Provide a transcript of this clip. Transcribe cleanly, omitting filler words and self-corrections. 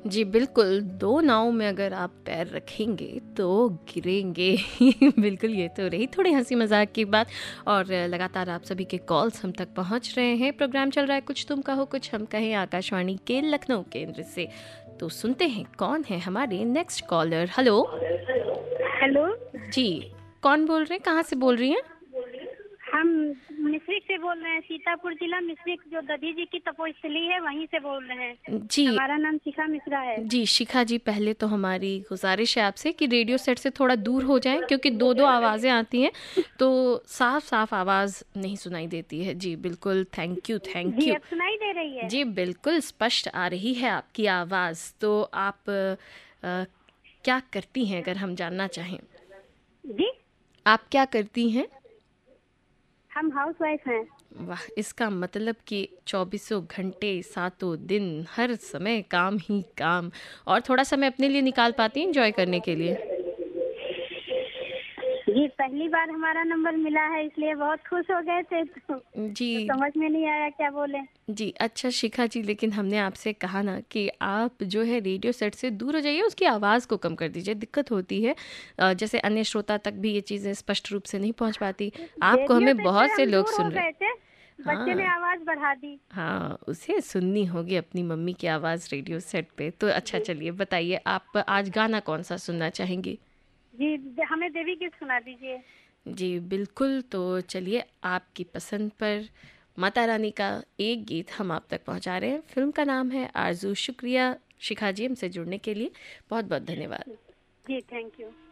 जी बिल्कुल, 2 नाव में अगर आप पैर रखेंगे तो गिरेंगे ही। बिल्कुल, ये तो रही थोड़ी हँसी-मज़ाक की बात और लगातार आप सभी के कॉल्स हम तक पहुँच रहे हैं। प्रोग्राम चल रहा है कुछ तुम कहो कुछ हम कहें आकाशवाणी के लखनऊ केंद्र से। तो सुनते हैं कौन है हमारे नेक्स्ट कॉलर। हेलो। हेलो। जी, कौन बोल रहे हैं? कहाँ से बोल रही हैं? हम मिश्रिक से बोल रहे हैं, सीतापुर जिला मिश्रिक, जो दधी जी की तपोस्थली है वहीं से बोल रहे हैं। जी। हमारा नाम शिखा मिश्रा है। जी शिखा जी, पहले तो हमारी गुजारिश है आपसे कि रेडियो सेट से थोड़ा दूर हो जाएं क्योंकि दो दो आवाज़ें आती हैं तो साफ साफ आवाज़ नहीं सुनाई देती है। जी बिल्कुल, thank you thank ji you. अब सुनाई दे रही है? जी बिल्कुल स्पष्ट आ रही है आपकी आवाज़। तो आप क्या करती हैं अगर हम जानना चाहें? जी आप क्या करती हैं? हम हाउस वाइफ हैं। वाह, इसका मतलब कि चौबीसों घंटे सातों दिन हर समय काम ही काम। और थोड़ा समय अपने लिए निकाल पाती हैं एंजॉय करने के लिए? जी पहली बार हमारा नंबर मिला है इसलिए बहुत खुश हो गए थे, जी। तो समझ में नहीं आया क्या बोले। जी अच्छा शिखा जी, लेकिन हमने आपसे कहा ना कि आप जो है रेडियो सेट से दूर हो जाइए, उसकी आवाज़ को कम कर दीजिए, दिक्कत होती है। जैसे अन्य श्रोता तक भी ये चीज़ें स्पष्ट रूप से नहीं पहुंच पाती। आपको रेडियो हमें सेट से बहुत से हम लोग दूर हो सुन रहे। गए थे, बच्चे ने हाँ आवाज बढ़ा दी। हाँ, उसे सुननी होगी अपनी मम्मी की आवाज़ रेडियो सेट पे। तो अच्छा चलिए बताइए, आप आज गाना कौन सा सुनना चाहेंगी? जी हमें देवी गीत सुना दीजिए। जी बिल्कुल, तो चलिए आपकी पसंद पर माता रानी का एक गीत हम आप तक पहुंचा रहे हैं। फिल्म का नाम है आरज़ू। शुक्रिया शिखा जी हमसे जुड़ने के लिए, बहुत बहुत धन्यवाद। जी थैंक यू।